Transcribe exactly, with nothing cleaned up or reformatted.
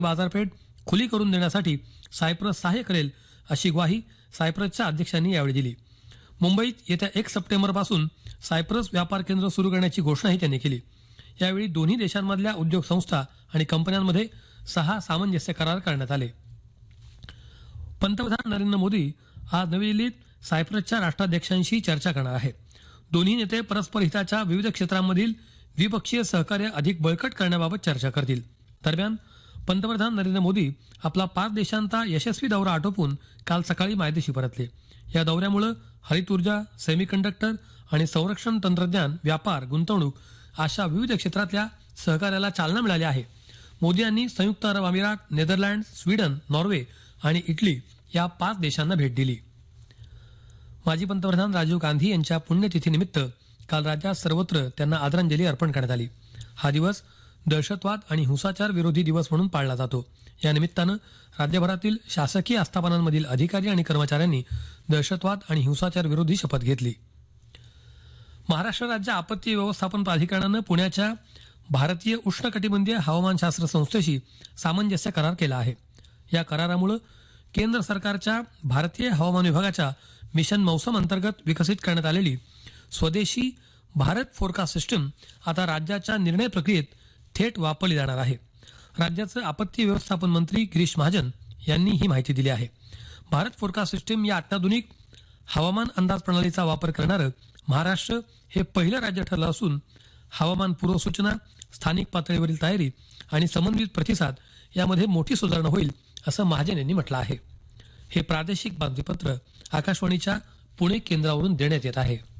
बाजारपेठ खुली करून देण्यासाठी सायप्रस सहाय्य करेल अशी ग्वाही सायप्रसच्या अध्यक्षांनी यावेळी दिली. मुंबईत येत्या एक सप्टेंबरपासून सायप्रस व्यापार केंद्र सुरू करण्याची घोषणाही त्यांनी केली. यावेळी दोन्ही देशांमधल्या उद्योग संस्था आणि कंपन्यांमध्ये सहा सामंजस्य करार करण्यात आले. पंतप्रधान नरेंद्र मोदी आज नवी दिल्लीत सायप्रसच्या राष्ट्राध्यक्षांशी चर्चा करणार आहेत. दोन्ही नेते परस्पर हिताच्या विविध क्षेत्रांमधील द्विपक्षीय सहकार्य अधिक बळकट करण्याबाबत चर्चा करतील. दरम्यान पंतप्रधान नरेंद्र मोदी आपला पाच देशांचा यशस्वी दौरा आटोपून काल सकाळी मायदेशी परतले. या दौऱ्यामुळे हरित ऊर्जा, सेमीकंडक्टर आणि संरक्षण तंत्रज्ञान, व्यापार, गुंतवणूक अशा विविध क्षेत्रातल्या सहकार्याला चालना मिळाली आहे. मोदी यांनी संयुक्त अरब अमिरात, नेदरलँड, स्वीडन, नॉर्वे आणि इटली या पाच देशांना भेट दिली. माजी पंतप्रधान राजीव गांधी यांच्या पुण्यतिथीनिमित्त काल राज्यात सर्वत्र त्यांना आदरांजली अर्पण करण्यात आली. हा दिवस दहशतवाद आणि हिंसाचार विरोधी दिवस म्हणून पाळला जातो. या निमित्तानं राज्यभरातील शासकीय आस्थापनांमधील अधिकारी आणि कर्मचाऱ्यांनी दहशतवाद आणि हिंसाचार विरोधी शपथ घेतली. महाराष्ट्र राज्य आपत्ती व्यवस्थापन प्राधिकरणानं पुण्याच्या भारतीय उष्णकटिबंधीय हवामानशास्त्र संस्थेशी सामंजस्य करार केला आहे. या करारामुळे केंद्र सरकारच्या भारतीय हवामान विभागाच्या मिशन मौसम अंतर्गत विकसित करण्यात आलेली स्वदेशी भारत फोरकास्ट सिस्टीम आता राज्याच्या निर्णय प्रक्रियेत थेट वापरली जाणार आहे. राज्याचे आपत्ती व्यवस्थापन मंत्री गिरीश महाजन यांनी ही माहिती दिली आहे. भारत फोरकास्ट सिस्टीम या अत्याधुनिक हवामान अंदाज प्रणालीचा वापर करणारं महाराष्ट्र हे पहिलं राज्य ठरलं असून हवामान पूर्वसूचना, स्थानिक पातळीवरील तयारी आणि समन्वित प्रतिसाद यामध्ये मोठी सुधारणा होईल असं महाजन यांनी म्हटलं आहे. हे प्रादेशिक बातमीपत्र आकाशवाणीच्या पुणे केंद्रावरून देण्यात येत आहे.